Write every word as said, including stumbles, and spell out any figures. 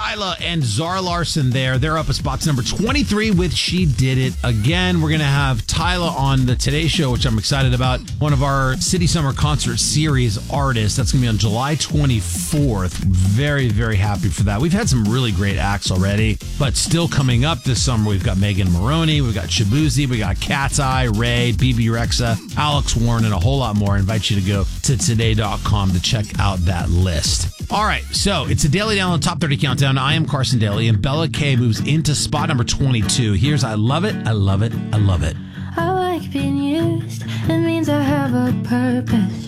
Tyla and Zara Larsson there. They're up at spots number twenty-three with She Did It Again. We're going to have Tyla on the Today Show, which I'm excited about. One of our City Summer Concert Series artists. That's going to be on July twenty-fourth. Very, very happy for that. We've had some really great acts already, but still coming up this summer, we've got Megan Maroney, we've got Shabuzi, we got Cat's Eye, Ray, B B Rexa, Alex Warren, and a whole lot more. I invite you to go to today dot com to check out that list. All right, so it's a Daily Download Top thirty Countdown. I am Carson Daly, and Bella K moves into spot number twenty-two. Here's I Love It, I Love It, I Love It. I like being used. It means I have a purpose.